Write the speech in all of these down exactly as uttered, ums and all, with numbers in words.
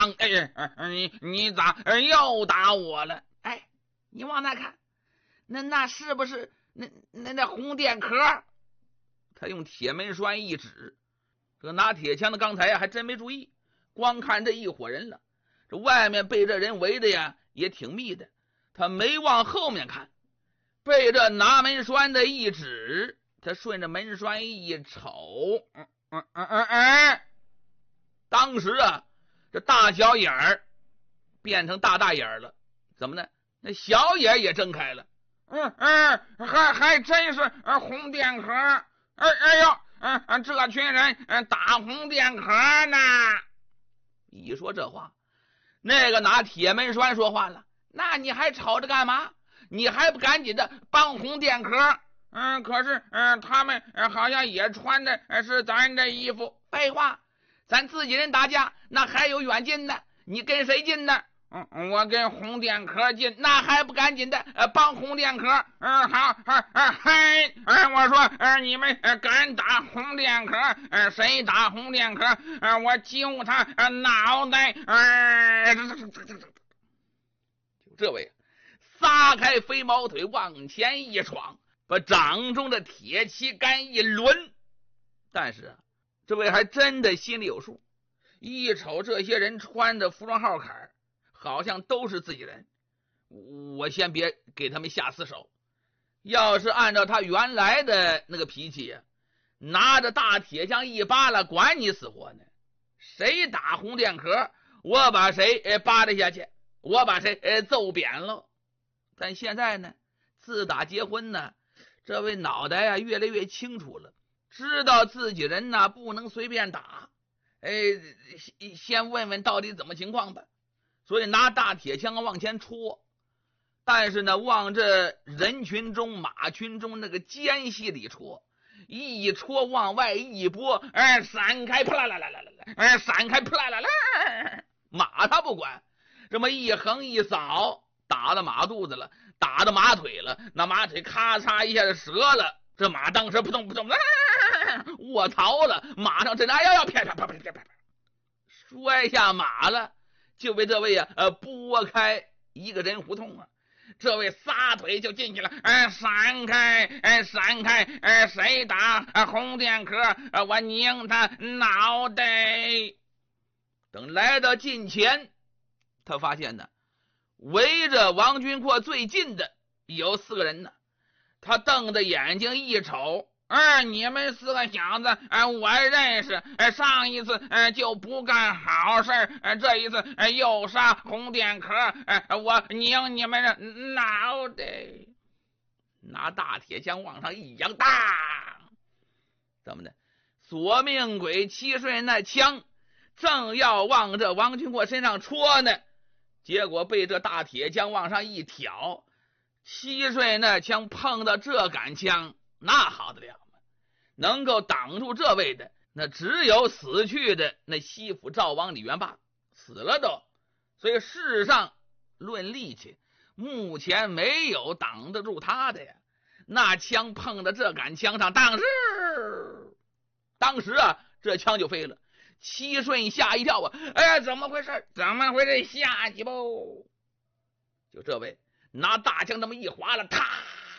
哎，你你咋又打我了？哎，你往那看，那那是不是那那那红电壳？他用铁门栓一指，这个拿铁枪的刚才呀还真没注意，光看这一伙人了。这外面被这人围的呀也挺密的，他没往后面看，被这拿门栓的一指，他顺着门栓一瞅，嗯嗯嗯嗯嗯，当时啊，这大小眼儿变成大大眼了，怎么呢？那小眼也睁开了。嗯嗯，还还真是红电壳。哎哎呦，嗯嗯，这群人嗯打红电壳呢。一说这话，那个拿铁门栓说话了：“那你还吵着干嘛？你还不赶紧的帮红电壳？嗯，可是嗯，他们好像也穿的是咱的衣服。废话，咱自己人打架，那还有远近呢？你跟谁近呢？”嗯，我跟红电壳进，那还不赶紧的呃帮红电壳？嗯，好，嗨嗨，哎，我说，呃，你们呃敢打红电壳？呃，谁打红电壳？呃，我揪他呃脑袋！呃，这这这这这，就这位撒开飞毛腿往前一闯，把掌中的铁旗杆一抡。但是啊，这位还真的心里有数，一瞅这些人穿着服装号坎，好像都是自己人，我先别给他们下死手。要是按照他原来的那个脾气呀，拿着大铁枪一扒拉，管你死活呢。谁打红电壳，我把谁扒拉下去，我把谁揍扁了。但现在呢，自打结婚呢，这位脑袋啊越来越清楚了，知道自己人呢不能随便打。哎，先问问到底怎么情况吧。所以拿大铁枪往前戳，但是呢，往这人群中、马群中那个间隙里戳，一戳往外一拨，哎，闪开，啪啦啦啦啦啦，哎，闪开，啪啦啦啦，马他不管，这么一横一扫，打到马肚子了，打到马腿了，那马腿咔嚓一下就折了，这马当时扑通扑通，卧槽了，马上这哎呀呀，啪啪啪啪啪啪，摔下马了。就被这位啊，呃，拨开一个人胡同啊，这位撒腿就进去了，哎，闪开，哎，闪开，哎，谁打啊红电壳？啊，我拧他脑袋。等来到近前，他发现呢，围着王军阔最近的有四个人呢。他瞪着眼睛一瞅。哎，你们四个小子，哎，我认识。哎，上一次哎就不干好事，哎，这一次哎又杀红电壳，哎，我拧你们的脑袋。拿大铁枪往上一扬，当！怎么的？索命鬼七顺那枪正要往这王军阔身上戳呢，结果被这大铁枪往上一挑，七顺那枪碰到这杆枪，那好得了。能够挡住这位的，那只有死去的那西府赵王李元霸，死了都。所以世上论力气，目前没有挡得住他的呀。那枪碰到这杆枪上，当时当时啊，这枪就飞了。七顺吓一跳啊！哎，怎么回事？怎么回事？下去不？就这位拿大枪这么一划了，啪！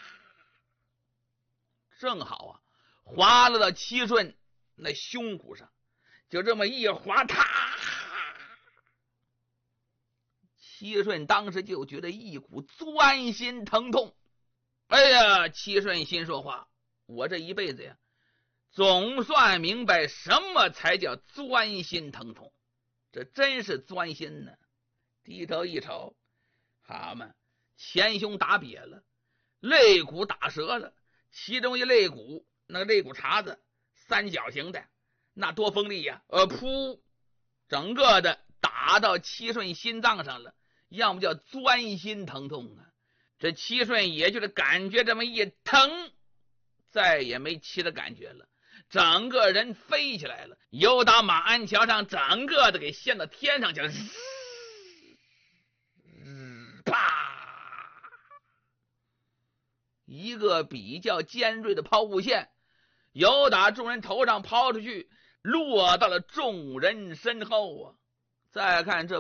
正好啊。划了到七顺那胸骨上，就这么一划，他七顺当时就觉得一股钻心疼痛。哎呀，七顺心说话，我这一辈子呀，总算明白什么才叫钻心疼痛，这真是钻心呢。低头一瞅，好嘛，前胸打瘪了，肋骨打折了，其中一肋骨那个肋骨茬子三角形的，那多锋利呀！呃，噗，整个的打到七顺心脏上了，要么叫钻心疼痛啊。这七顺也就是感觉这么一疼，再也没其他感觉了，整个人飞起来了，由打马鞍桥上整个的给掀到天上去了，啪！一个比较尖锐的抛物线由打众人头上抛出去，落到了众人身后啊！再看这